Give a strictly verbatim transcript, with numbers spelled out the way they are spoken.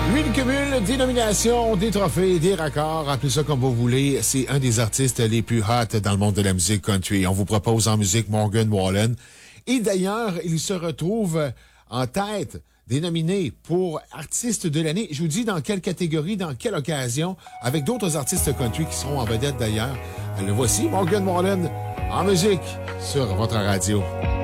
Lui, il cumule des nominations, des trophées, des records, appelez ça comme vous voulez. C'est un des artistes les plus hot dans le monde de la musique country. On vous propose en musique Morgan Wallen. Et d'ailleurs, il se retrouve en tête des nominés pour artiste de l'année. Je vous dis dans quelle catégorie, dans quelle occasion, avec d'autres artistes country qui seront en vedette d'ailleurs. Le voici, Morgan Wallen, en musique, sur votre radio.